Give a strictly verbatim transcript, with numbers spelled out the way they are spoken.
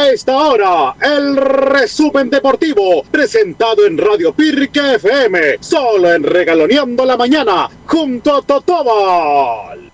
A esta hora, el resumen deportivo, presentado en Radio Pirque F M, solo en Regaloneando la Mañana, junto a Totobal.